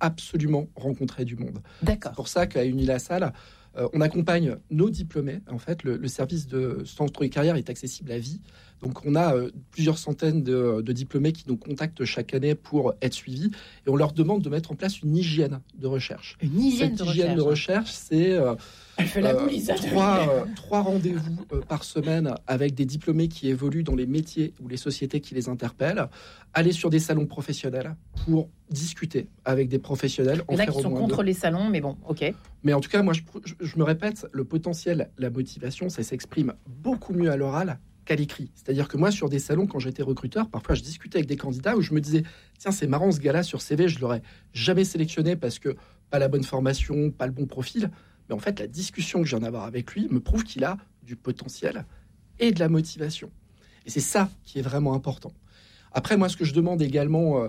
absolument rencontrer du monde. D'accord. C'est pour ça qu'à Unilassal, on accompagne nos diplômés. En fait, le service de centre de carrière est accessible à vie. Donc, on a plusieurs centaines de diplômés qui nous contactent chaque année pour être suivis. Et on leur demande de mettre en place une hygiène de recherche. Une hygiène de recherche, c'est... Elle fait la boulisse. Trois rendez-vous par semaine avec des diplômés qui évoluent dans les métiers ou les sociétés qui les interpellent. Aller sur des salons professionnels pour discuter avec des professionnels. Il y en a qui sont contre les salons, mais bon, ok. Mais en tout cas, moi, je me répète, le potentiel, la motivation, ça s'exprime beaucoup mieux à l'oral qu'à l'écrit. C'est-à-dire que moi, sur des salons, quand j'étais recruteur, parfois, je discutais avec des candidats où je me disais, tiens, c'est marrant, ce gars-là, sur CV, je l'aurais jamais sélectionné parce que pas la bonne formation, pas le bon profil. Mais en fait, la discussion que je viens d'avoir avec lui me prouve qu'il a du potentiel et de la motivation. Et c'est ça qui est vraiment important. Après, moi, ce que je demande également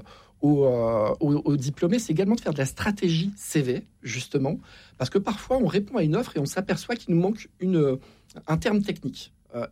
aux diplômés, c'est également de faire de la stratégie CV, justement, parce que parfois, on répond à une offre et on s'aperçoit qu'il nous manque un terme technique.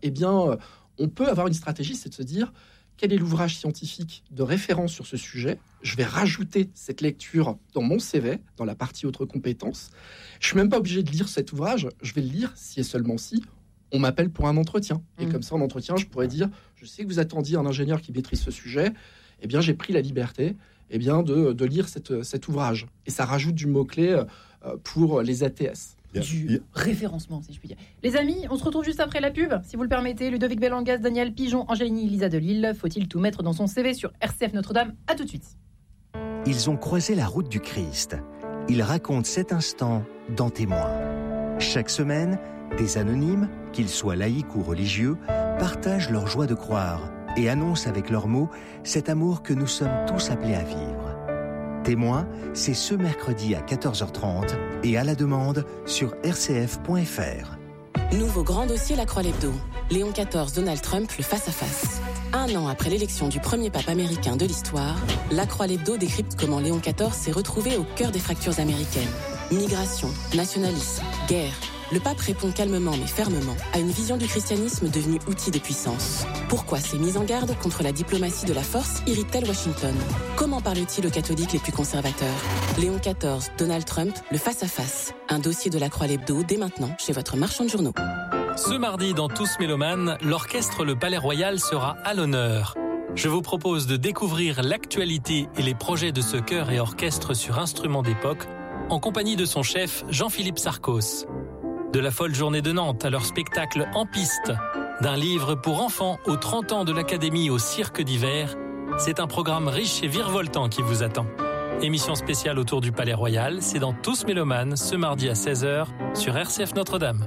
On peut avoir une stratégie, c'est de se dire quel est l'ouvrage scientifique de référence sur ce sujet. Je vais rajouter cette lecture dans mon CV, dans la partie autres compétences. Je suis même pas obligé de lire cet ouvrage. Je vais le lire si et seulement si on m'appelle pour un entretien. Et comme ça, en entretien, je pourrais dire, je sais que vous attendiez un ingénieur qui maîtrise ce sujet. Eh bien, j'ai pris la liberté de lire cet ouvrage. Et ça rajoute du mot-clé pour les ATS. Du référencement, si je puis dire. Les amis, on se retrouve juste après la pub. Si vous le permettez, Ludovic Bellangas, Daniel Pigeon, Angéline Lisa Delille. Faut-il tout mettre dans son CV sur RCF Notre-Dame? À tout de suite. Ils ont croisé la route du Christ. Ils racontent cet instant dans Témoins. Chaque semaine, des anonymes, qu'ils soient laïcs ou religieux, partagent leur joie de croire et annoncent avec leurs mots cet amour que nous sommes tous appelés à vivre. Témoins, c'est ce mercredi à 14h30 et à la demande sur rcf.fr. Nouveau grand dossier La Croix l'Hebdo. Léon XIV, Donald Trump, le face-à-face. Un an après l'élection du premier pape américain de l'histoire, La Croix l'Hebdo décrypte comment Léon XIV s'est retrouvé au cœur des fractures américaines. Migration, nationalisme, guerre. Le pape répond calmement mais fermement à une vision du christianisme devenue outil de puissance. Pourquoi ces mises en garde contre la diplomatie de la force irritent-elles Washington? Comment parle-t-il aux catholiques les plus conservateurs? Léon XIV, Donald Trump, le face-à-face. Un dossier de La Croix l'Hebdo dès maintenant chez votre marchand de journaux. Ce mardi dans Tous Mélomanes, l'orchestre Le Palais Royal sera à l'honneur. Je vous propose de découvrir l'actualité et les projets de ce chœur et orchestre sur instruments d'époque en compagnie de son chef Jean-Philippe Sarcos. De la folle journée de Nantes à leur spectacle En piste, d'un livre pour enfants aux 30 ans de l'Académie au cirque d'hiver, c'est un programme riche et virevoltant qui vous attend. Émission spéciale autour du Palais Royal, c'est dans Tous Mélomanes, ce mardi à 16h sur RCF Notre-Dame.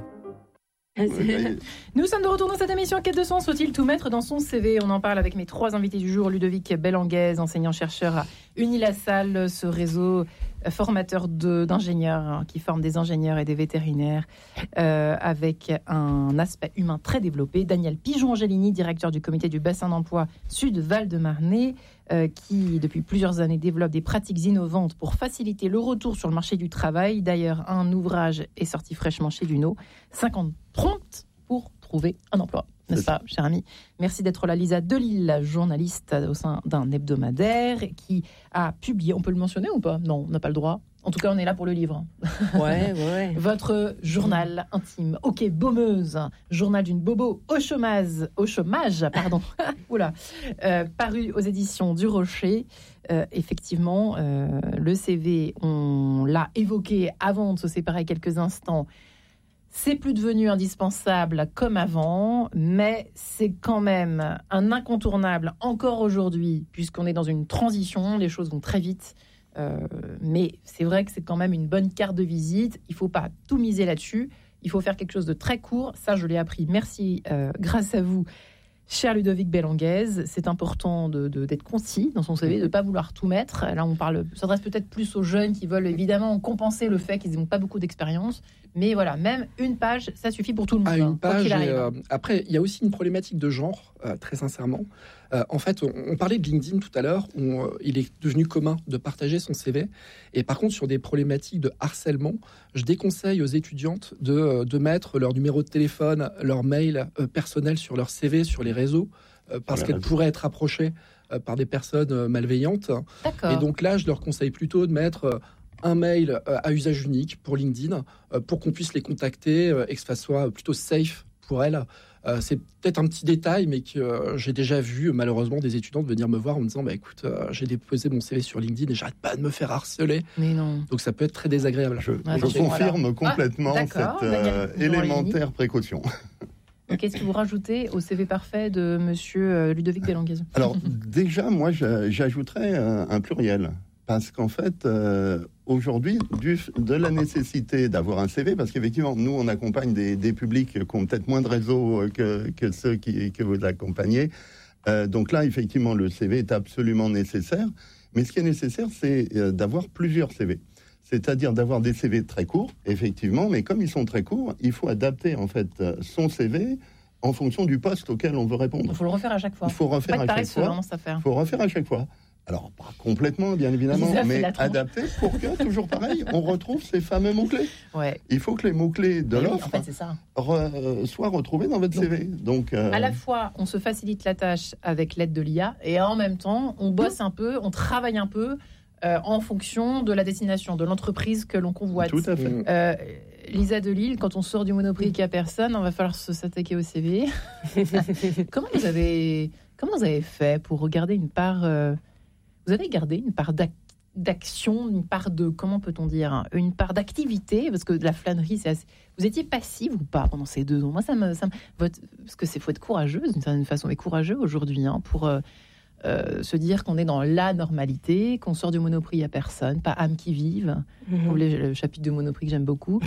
Nous sommes de retour dans cette émission Quête de sens. Faut-il tout mettre dans son CV? On en parle avec mes trois invités du jour. Ludovic Bellangas, enseignant-chercheur à Unilassal, ce réseau formateur d'ingénieurs qui forme des ingénieurs et des vétérinaires avec un aspect humain très développé. Daniel Pigeon-Angelini, directeur du comité du bassin d'emploi Sud Val-de-Marnay, qui depuis plusieurs années développe des pratiques innovantes pour faciliter le retour sur le marché du travail. D'ailleurs, un ouvrage est sorti fraîchement chez Luno, 50 promptes pour trouver un emploi. N'est-ce pas, cher ami? Merci d'être là, Lisa Delille, journaliste au sein d'un hebdomadaire qui a publié, on peut le mentionner ou pas? Non, on n'a pas le droit. En tout cas, on est là pour le livre. Ouais. Votre journal intime, OK, baumeuse, journal d'une bobo au chômage, Oula, paru aux éditions du Rocher. Effectivement, le CV, on l'a évoqué avant de se séparer quelques instants. C'est plus devenu indispensable comme avant, mais c'est quand même un incontournable encore aujourd'hui, puisqu'on est dans une transition, les choses vont très vite. Mais c'est vrai que c'est quand même une bonne carte de visite. Il ne faut pas tout miser là-dessus. Il faut faire quelque chose de très court. Ça, je l'ai appris. Merci, grâce à vous, cher Ludovic Bellangas. C'est important d'être concis dans son CV, de ne pas vouloir tout mettre. Là, on s'adresse peut-être plus aux jeunes qui veulent évidemment compenser le fait qu'ils n'ont pas beaucoup d'expérience. Mais voilà, même une page, ça suffit pour tout le monde. Une page. Après, il y a aussi une problématique de genre, très sincèrement. En fait, on parlait de LinkedIn tout à l'heure, où il est devenu commun de partager son CV. Et par contre, sur des problématiques de harcèlement, je déconseille aux étudiantes de mettre leur numéro de téléphone, leur mail personnel sur leur CV, sur les réseaux, parce qu'elles pourraient être approchées par des personnes malveillantes. D'accord. Et donc là, je leur conseille plutôt de mettre un mail à usage unique pour LinkedIn pour qu'on puisse les contacter et que ça soit plutôt safe pour elles. C'est peut-être un petit détail, mais que j'ai déjà vu malheureusement des étudiantes venir me voir en me disant écoute, j'ai déposé mon CV sur LinkedIn et j'arrête pas de me faire harceler. Mais non. Donc ça peut être très désagréable. Je confirme complètement cette élémentaire précaution. Qu'est-ce que vous rajoutez au CV parfait de Monsieur Ludovic Belenguez? Alors déjà, moi, j'ajouterais un pluriel. Parce qu'en fait, aujourd'hui, de la nécessité d'avoir un CV, parce qu'effectivement, nous, on accompagne des publics qui ont peut-être moins de réseau que ceux que vous accompagnez. Donc là, effectivement, le CV est absolument nécessaire. Mais ce qui est nécessaire, c'est d'avoir plusieurs CV. C'est-à-dire d'avoir des CV très courts, effectivement, mais comme ils sont très courts, il faut adapter, en fait, son CV en fonction du poste auquel on veut répondre. Il faut le refaire à chaque fois. Il faut refaire à chaque fois. Il faut refaire à chaque fois. Alors, pas complètement, bien évidemment, mais adapté pour que, toujours pareil, on retrouve ces fameux mots-clés. Ouais. Il faut que les mots-clés de l'offre en fait, c'est ça. soient retrouvés dans votre CV. Donc, à la fois, on se facilite la tâche avec l'aide de l'IA, et en même temps, on bosse un peu, on travaille un peu en fonction de la destination, de l'entreprise que l'on convoite. Tout à fait. Lisa Delille, quand on sort du Monoprix qu'il n'y a personne, on va falloir s'attaquer au CV. Comment vous avez fait pour regarder une part... Vous avez gardé une part d'action, une part de, comment peut-on dire, une part d'activité, parce que de la flânerie, c'est assez... Vous étiez passive ou pas pendant ces 2 ans? Moi, parce que faut être courageuse d'une certaine façon, et courageux aujourd'hui, pour se dire qu'on est dans la normalité, qu'on sort du Monoprix à personne, pas âme qui vive. Le chapitre de Monoprix que j'aime beaucoup.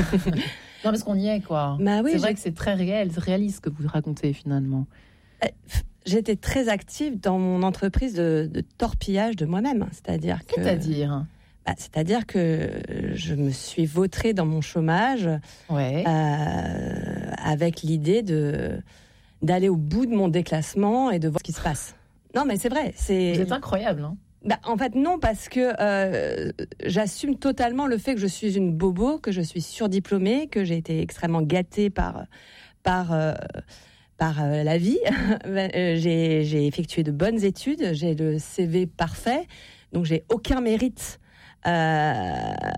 Non, parce qu'on y est, quoi. Bah oui, c'est vrai que c'est très réel, c'est réaliste ce que vous racontez finalement. J'étais très active dans mon entreprise de torpillage de moi-même. C'est-à-dire que je me suis vautrée dans mon chômage avec l'idée d'aller au bout de mon déclassement et de voir ce qui se passe. Non, mais c'est vrai. Vous êtes incroyable, hein. En fait, non, parce que j'assume totalement le fait que je suis une bobo, que je suis surdiplômée, que j'ai été extrêmement gâtée par la vie. J'ai effectué de bonnes études, j'ai le CV parfait, donc j'ai aucun mérite. La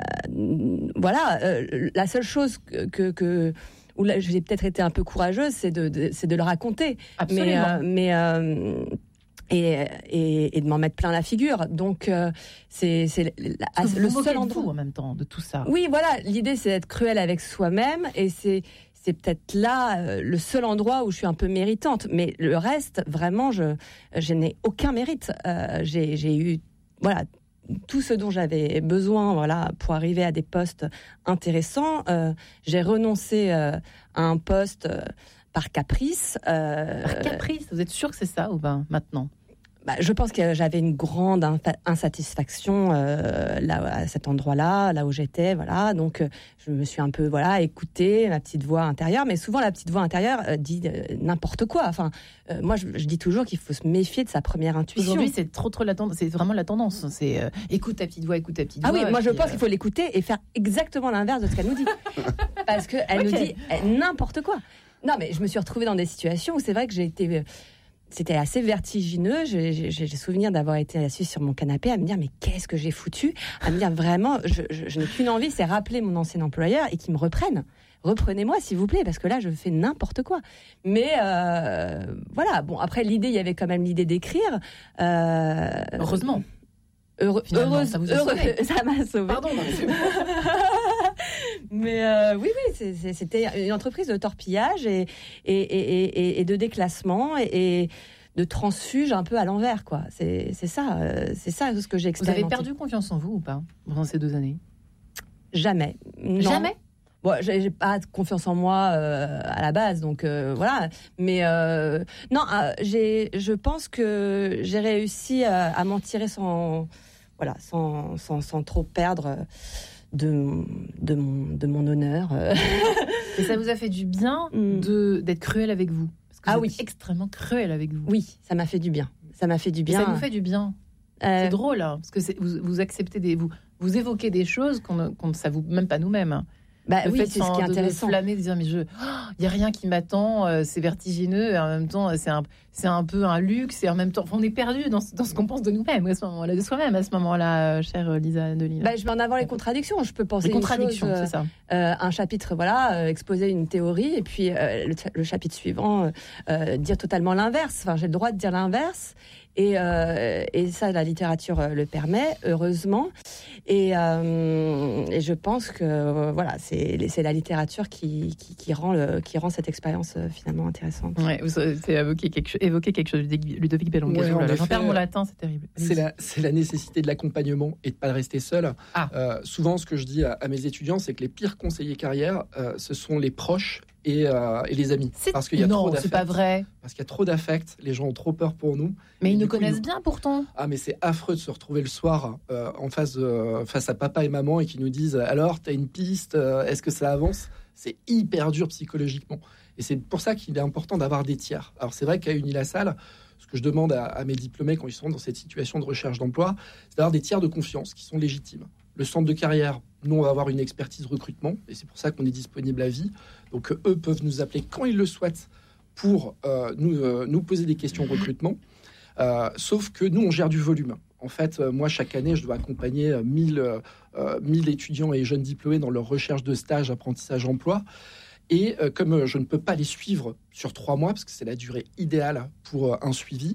seule chose où là, j'ai peut-être été un peu courageuse, c'est de le raconter. Absolument. Et de m'en mettre plein la figure. Donc, c'est le seul endroit en même temps de tout ça. Oui, voilà. L'idée, c'est d'être cruel avec soi-même, et c'est peut-être là le seul endroit où je suis un peu méritante. Mais le reste, vraiment, je n'ai aucun mérite. J'ai eu, tout ce dont j'avais besoin, pour arriver à des postes intéressants. J'ai renoncé à un poste par caprice. Par caprice, vous êtes sûr que c'est ça ou pas maintenant? Je pense que j'avais une grande insatisfaction là, à cet endroit-là, là où j'étais, Donc, je me suis un peu, écoutée ma petite voix intérieure. Mais souvent, la petite voix intérieure dit n'importe quoi. Enfin, moi, je dis toujours qu'il faut se méfier de sa première intuition. Aujourd'hui, c'est trop la tendance. C'est vraiment la tendance. C'est écoute ta petite voix, écoute ta petite voix. Ah oui, moi, je pense qu'il faut l'écouter et faire exactement l'inverse de ce qu'elle nous dit, parce que elle nous dit n'importe quoi. Non, mais je me suis retrouvée dans des situations où c'est vrai que c'était assez vertigineux. J'ai souvenir d'avoir été assise sur mon canapé à me dire mais qu'est-ce que j'ai foutu, à me dire vraiment je n'ai qu'une envie, c'est rappeler mon ancien employeur et qu'il me reprenne. Reprenez-moi s'il vous plaît, parce que là je fais n'importe quoi. Mais bon, après il y avait quand même l'idée d'écrire. Heureusement. Heureusement, ça m'a sauvé. Pardon. Mais oui, c'était une entreprise de torpillage et de déclassement et de transfuge un peu à l'envers, quoi. C'est ça ce que j'ai expérimenté. Vous avez perdu confiance en vous ou pas pendant ces 2 années? Jamais. Non. Jamais? Bon, j'ai pas confiance en moi à la base, donc voilà. Mais non, je pense que j'ai réussi à m'en tirer sans trop perdre de mon honneur. Et ça vous a fait du bien d'être cruel avec vous? Parce que vous êtes extrêmement cruel avec vous. Oui, ça m'a fait du bien. Ça m'a fait du bien. Et ça nous fait du bien. C'est drôle, hein, parce que vous acceptez vous évoquez des choses qu'on ne s'avoue même pas nous-mêmes. Bah Le oui, fait c'est ce qui est intéressant. de flâner, de dire mais il y a rien qui m'attend, c'est vertigineux et en même temps c'est un peu un luxe et en même temps on est perdu dans ce qu'on pense de nous-mêmes à ce moment-là, de soi-même à ce moment-là, chère Lisa Delisle. Bah, je mets en avant les contradictions. Je peux penser Les contradictions, une chose, c'est ça. un chapitre, exposer une théorie et puis le chapitre suivant dire totalement l'inverse. Enfin, j'ai le droit de dire l'inverse. Et ça, la littérature le permet, heureusement. Et je pense que c'est la littérature qui rend cette expérience finalement intéressante. Ouais, vous avez évoqué quelque chose, Ludovic Bellon. J'en perds mon latin, c'est terrible. C'est la nécessité de l'accompagnement et de ne pas rester seul. Souvent, ce que je dis à mes étudiants, c'est que les pires conseillers carrière, ce sont les proches et les amis. Parce qu'il y a trop d'affect. C'est pas vrai. Parce qu'il y a trop d'affect, les gens ont trop peur pour nous. Mais ils nous connaissent bien pourtant. Ah, mais c'est affreux de se retrouver le soir en face à papa et maman et qui nous disent alors, t'as une piste, est-ce que ça avance ? C'est hyper dur psychologiquement. Et c'est pour ça qu'il est important d'avoir des tiers. Alors c'est vrai qu'à Unilassal, ce que je demande à mes diplômés quand ils sont dans cette situation de recherche d'emploi, c'est d'avoir des tiers de confiance qui sont légitimes. Le centre de carrière, nous, on va avoir une expertise recrutement, et c'est pour ça qu'on est disponible à vie. Donc, eux peuvent nous appeler quand ils le souhaitent pour nous poser des questions recrutement. Sauf que nous, on gère du volume. En fait, moi, chaque année, je dois accompagner 1000 étudiants et jeunes diplômés dans leur recherche de stage, apprentissage, emploi. Et comme je ne peux pas les suivre sur 3 mois, parce que c'est la durée idéale pour un suivi,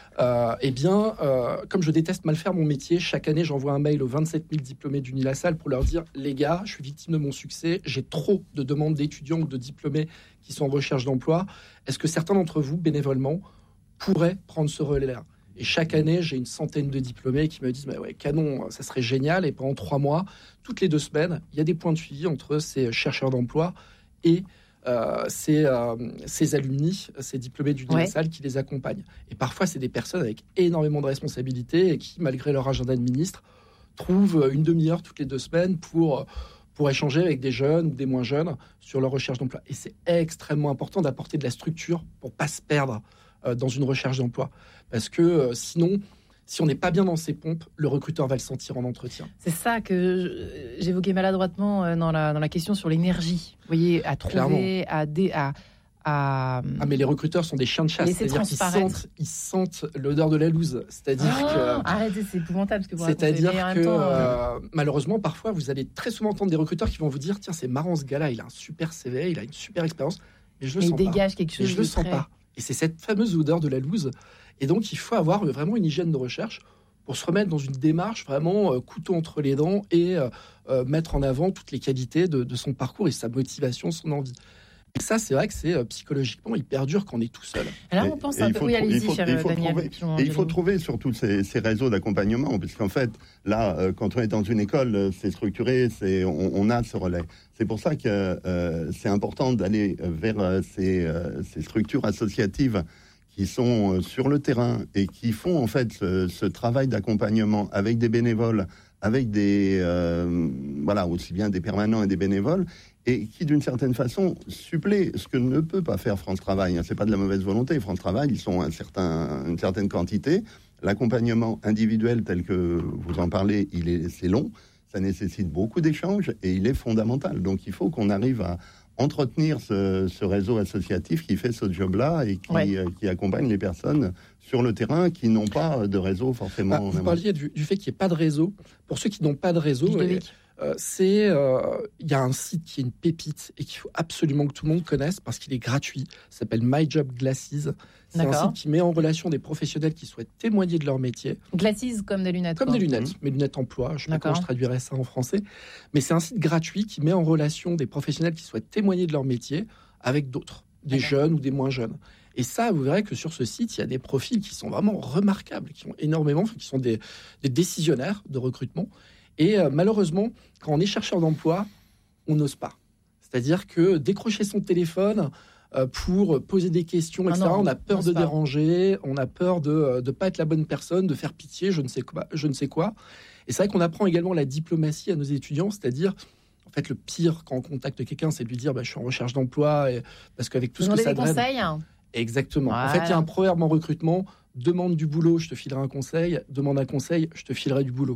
comme je déteste mal faire mon métier, chaque année, j'envoie un mail aux 27 000 diplômés d'Unilassal pour leur dire « Les gars, je suis victime de mon succès, j'ai trop de demandes d'étudiants ou de diplômés qui sont en recherche d'emploi. Est-ce que certains d'entre vous, bénévolement, pourraient prendre ce relais-là ?» Et chaque année, j'ai une centaine de diplômés qui me disent « Ouais, canon, ça serait génial. » Et pendant 3 mois, toutes les 2 semaines, il y a des points de suivi entre ces chercheurs d'emploi et ces alumni, ces diplômés d'Unilassal qui les accompagnent. Et parfois, c'est des personnes avec énormément de responsabilités et qui, malgré leur agenda de ministre, trouvent une demi-heure toutes les 2 semaines pour échanger avec des jeunes ou des moins jeunes sur leur recherche d'emploi. Et c'est extrêmement important d'apporter de la structure pour ne pas se perdre dans une recherche d'emploi. Parce que sinon, si on n'est pas bien dans ses pompes, le recruteur va le sentir en entretien. C'est ça que j'évoquais maladroitement dans la question sur l'énergie. Vous voyez, à trouver, mais les recruteurs sont des chiens de chasse. C'est-à-dire qu'ils sentent l'odeur de la loose. C'est-à-dire que... Arrêtez, c'est épouvantable ce que vous racontez. C'est-à-dire que malheureusement, parfois, vous allez très souvent entendre des recruteurs qui vont vous dire « Tiens, c'est marrant ce gars-là, il a un super CV, il a une super expérience, mais je le sens pas. » Il dégage quelque chose. Mais je le sens pas. Et c'est cette fameuse odeur de la loose. Et donc, il faut avoir vraiment une hygiène de recherche pour se remettre dans une démarche vraiment couteau entre les dents et mettre en avant toutes les qualités de son parcours et sa motivation, son envie. Et ça, c'est vrai que c'est psychologiquement hyper dur quand on est tout seul. Alors, on pense un peu... Oui, allez-y, cher Daniel. Il faut trouver surtout ces réseaux d'accompagnement, parce qu'en fait, là, quand on est dans une école, c'est structuré, on a ce relais. C'est pour ça que c'est important d'aller vers ces structures associatives qui sont sur le terrain et qui font en fait ce travail d'accompagnement avec des bénévoles, avec aussi bien des permanents et des bénévoles, et qui d'une certaine façon supplée ce que ne peut pas faire France Travail. C'est pas de la mauvaise volonté. France Travail, ils sont une certaine quantité. L'accompagnement individuel tel que vous en parlez, c'est long, ça nécessite beaucoup d'échanges et il est fondamental. Donc il faut qu'on arrive à entretenir ce réseau associatif qui fait ce job-là et qui accompagne les personnes sur le terrain qui n'ont pas de réseau forcément. Vous parliez du fait qu'il n'y ait pas de réseau. Pour ceux qui n'ont pas de réseau, il y a un site qui est une pépite et qu'il faut absolument que tout le monde connaisse parce qu'il est gratuit. Ça s'appelle My Job Glasses. C'est un site qui met en relation des professionnels qui souhaitent témoigner de leur métier. Glasses comme des lunettes. Comme des lunettes, mais lunettes emploi. Je ne sais pas comment je traduirais ça en français. Mais c'est un site gratuit qui met en relation des professionnels qui souhaitent témoigner de leur métier avec d'autres, des jeunes ou des moins jeunes. Et ça, vous verrez que sur ce site, il y a des profils qui sont vraiment remarquables, qui sont des décisionnaires de recrutement. Et malheureusement, quand on est chercheur d'emploi, on n'ose pas. C'est-à-dire que décrocher son téléphone pour poser des questions, etc., on a peur de déranger, on a peur de ne pas être la bonne personne, de faire pitié, je ne sais quoi. Et c'est vrai qu'on apprend également la diplomatie à nos étudiants, c'est-à-dire, en fait, le pire quand on contacte quelqu'un, c'est de lui dire je suis en recherche d'emploi, parce qu'avec tout ce que ça draine... conseils. Exactement. Voilà. En fait, il y a un proverbe en recrutement, demande du boulot, je te filerai un conseil, demande un conseil, je te filerai du boulot.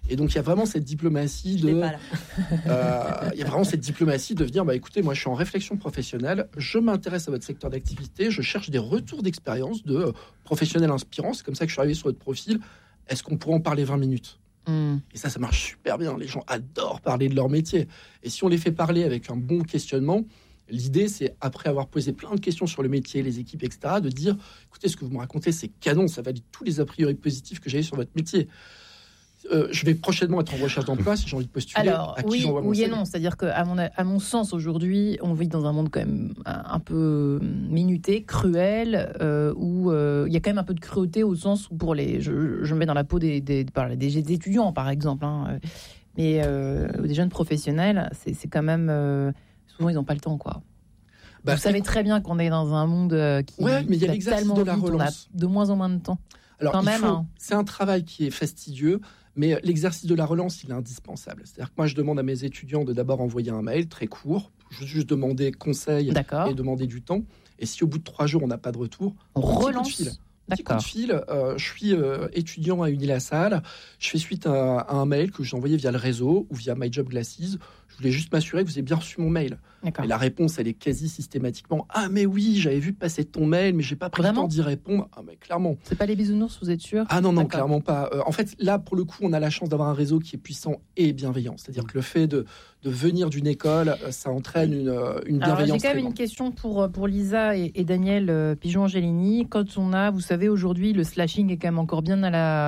Et donc il y a vraiment cette diplomatie il y a vraiment cette diplomatie de dire écoutez, moi je suis en réflexion professionnelle, je m'intéresse à votre secteur d'activité, je cherche des retours d'expérience de professionnels inspirants. C'est comme ça que je suis arrivé sur votre profil. Est-ce qu'on pourrait en parler 20 minutes? Et ça marche super bien. Les gens adorent parler de leur métier. Et si on les fait parler avec un bon questionnement, l'idée, c'est, après avoir posé plein de questions sur le métier, les équipes, etc., de dire, écoutez, ce que vous me racontez, c'est canon, ça valide tous les a priori positifs que j'avais sur votre métier. Je vais prochainement être en recherche d'emploi si j'ai envie de postuler. Alors, oui et non. C'est-à-dire qu'à mon sens, aujourd'hui, on vit dans un monde quand même un peu minuté, cruel, où il y a quand même un peu de cruauté au sens où pour les... Je me mets dans la peau des étudiants, par exemple, mais des jeunes professionnels, c'est quand même... souvent, ils n'ont pas le temps, quoi. Vous savez très bien qu'on est dans un monde qui mais il y a l'exercice de la relance. On a de moins en moins de temps. Alors, c'est un travail qui est fastidieux, mais l'exercice de la relance, il est indispensable. C'est-à-dire que moi, je demande à mes étudiants de d'abord envoyer un mail très court, juste demander conseil et demander du temps. Et si au bout de 3 jours, on n'a pas de retour, on relance. Petit coup de fil, je suis étudiant à Uni-la-Salle, je fais suite à un mail que j'ai envoyé via le réseau ou via My Job Glasses. Je voulais juste m'assurer que vous avez bien reçu mon mail. Et la réponse, elle est quasi systématiquement « Ah mais oui, j'avais vu passer ton mail, mais j'ai pas pris le temps d'y répondre. » Ah mais clairement. C'est pas les bisounours, vous êtes sûr? Ah non, clairement pas. En fait, là, pour le coup, on a la chance d'avoir un réseau qui est puissant et bienveillant. C'est-à-dire que le fait de venir d'une école, ça entraîne une bienveillance. Alors, j'ai quand même une question pour Lisa et Daniel Pigeon-Angelini. Quand on a, vous savez, aujourd'hui, le slashing est quand même encore bien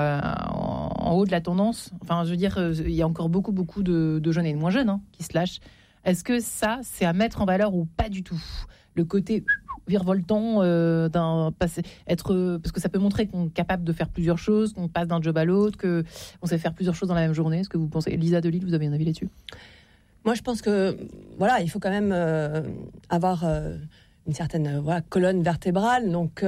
en haut de la tendance. Enfin, je veux dire, il y a encore beaucoup de jeunes et de moins jeunes qui se lâchent. Est-ce que ça, c'est à mettre en valeur ou pas du tout? Le côté virevoltant parce que ça peut montrer qu'on est capable de faire plusieurs choses, qu'on passe d'un job à l'autre, qu'on sait faire plusieurs choses dans la même journée. Est-ce que vous pensez? Lisa Delisle, vous avez un avis là-dessus? Moi, je pense que il faut quand même avoir une certaine colonne vertébrale. Donc,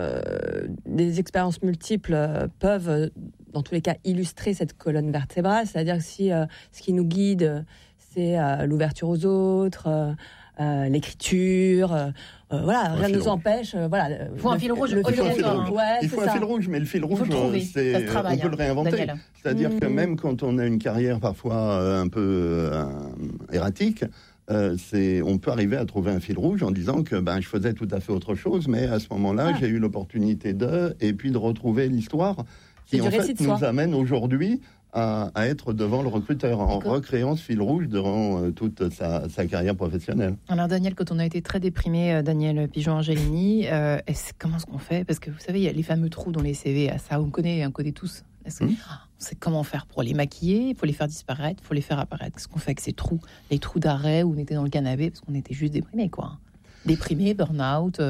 des expériences multiples peuvent, dans tous les cas, illustrer cette colonne vertébrale. C'est-à-dire que si ce qui nous guide, c'est l'ouverture aux autres, l'écriture, rien ne nous empêche. Il faut un fil rouge. Il faut un fil rouge, mais le fil rouge, on peut le réinventer. Daniel. C'est-à-dire que même quand on a une carrière parfois un peu erratique, on peut arriver à trouver un fil rouge en disant que je faisais tout à fait autre chose, mais à ce moment-là, j'ai eu l'opportunité et puis de retrouver l'histoire qui en fait nous amène aujourd'hui à être devant le recruteur en recréant ce fil rouge durant toute sa carrière professionnelle. Alors Daniel, quand on a été très déprimé, Daniel Pigeon-Angelini, comment est-ce qu'on fait? Parce que vous savez, il y a les fameux trous dans les CV, ça on connaît tous. On sait comment faire pour les maquiller, il faut les faire disparaître, il faut les faire apparaître. Qu'est-ce qu'on fait avec ces trous? Les trous d'arrêt où on était dans le canapé parce qu'on était juste déprimé, quoi. Déprimé, burn-out.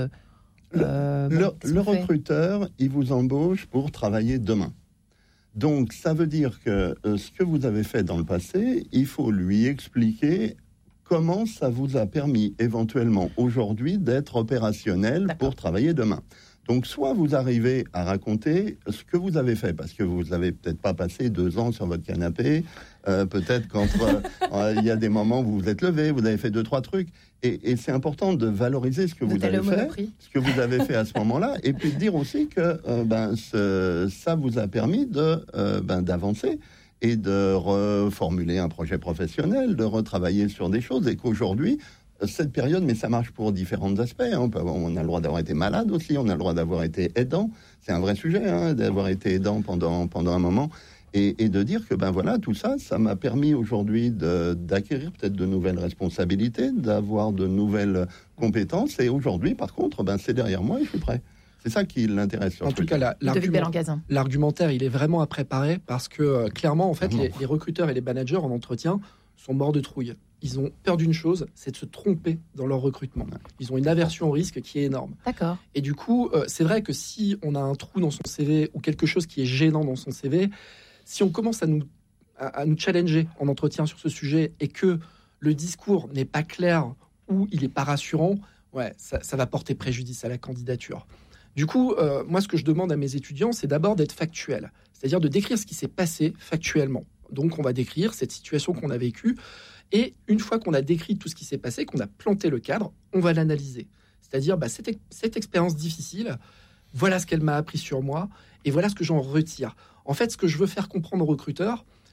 Le recruteur, il vous embauche pour travailler demain. Donc, ça veut dire que ce que vous avez fait dans le passé, il faut lui expliquer comment ça vous a permis éventuellement aujourd'hui d'être opérationnel pour travailler demain. Donc, soit vous arrivez à raconter ce que vous avez fait, parce que vous n'avez peut-être pas passé 2 ans sur votre canapé, peut-être qu'entre il y a des moments où vous vous êtes levé, vous avez fait 2-3 trucs, et c'est important de valoriser ce que vous avez fait, à ce moment-là, et puis de dire aussi que ça vous a permis d'avancer et de reformuler un projet professionnel, de retravailler sur des choses, et qu'aujourd'hui, cette période, mais ça marche pour différents aspects. On a le droit d'avoir été malade aussi, on a le droit d'avoir été aidant. C'est un vrai sujet, d'avoir été aidant pendant un moment. Et de dire que, tout ça m'a permis aujourd'hui d'acquérir peut-être de nouvelles responsabilités, d'avoir de nouvelles compétences. Et aujourd'hui, par contre, c'est derrière moi et je suis prêt. C'est ça qui l'intéresse. En tout cas, l'argumentaire, il est vraiment à préparer parce que, clairement, en fait, les recruteurs et les managers en entretien sont morts de trouille. Ils ont peur d'une chose, c'est de se tromper dans leur recrutement. Ils ont une aversion au risque qui est énorme. D'accord. Et du coup, c'est vrai que si on a un trou dans son CV ou quelque chose qui est gênant dans son CV, si on commence à nous challenger en entretien sur ce sujet et que le discours n'est pas clair ou il n'est pas rassurant, ça va porter préjudice à la candidature. Du coup, moi, ce que je demande à mes étudiants, c'est d'abord d'être factuel, c'est-à-dire de décrire ce qui s'est passé factuellement. Donc, on va décrire cette situation qu'on a vécue. Et une fois qu'on a décrit tout ce qui s'est passé, qu'on a planté le cadre, on va l'analyser. C'est-à-dire, cette expérience difficile, voilà ce qu'elle m'a appris sur moi, et voilà ce que j'en retire. En fait, ce que je veux faire comprendre aux recruteurs,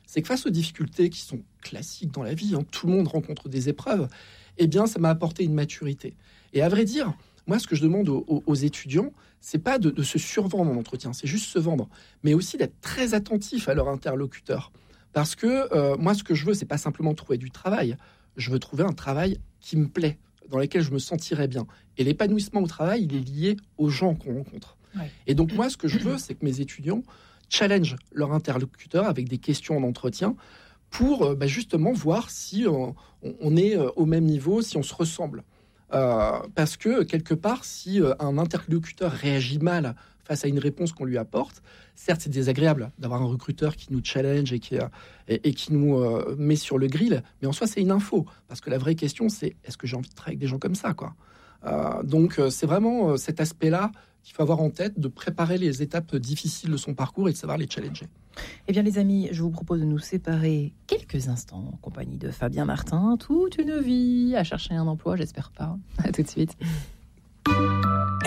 c'est que face aux difficultés qui sont classiques dans la vie, tout le monde rencontre des épreuves, eh bien, ça m'a apporté une maturité. Et à vrai dire, moi, ce que je demande aux étudiants, c'est pas de se survendre en entretien, c'est juste se vendre, mais aussi d'être très attentif à leur interlocuteur. Parce que moi, ce que je veux, c'est pas simplement trouver du travail. Je veux trouver un travail qui me plaît, dans lequel je me sentirais bien. Et l'épanouissement au travail, il est lié aux gens qu'on rencontre. Ouais. Et donc, moi, ce que je veux, c'est que mes étudiants challenge leur interlocuteur avec des questions en entretien pour justement voir si on est au même niveau, si on se ressemble. Parce que quelque part, si un interlocuteur réagit mal face à une réponse qu'on lui apporte, certes c'est désagréable d'avoir un recruteur qui nous challenge et qui nous met sur le grill, mais en soi c'est une info, parce que la vraie question c'est est-ce que j'ai envie de travailler avec des gens comme ça, quoi. Donc c'est vraiment cet aspect-là qu'il faut avoir en tête, de préparer les étapes difficiles de son parcours et de savoir les challenger. Eh bien les amis, je vous propose de nous séparer quelques instants en compagnie de Fabien Martin. Toute une vie à chercher un emploi, j'espère pas. À tout de suite.